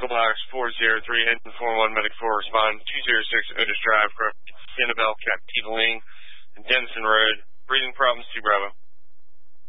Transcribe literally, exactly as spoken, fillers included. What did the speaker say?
Eagle Box four zero three, engine four one, medic four, respond two zero six Otis Drive, Annabelle, Captiva Ling, and Denison Road. Breathing problems, two Bravo.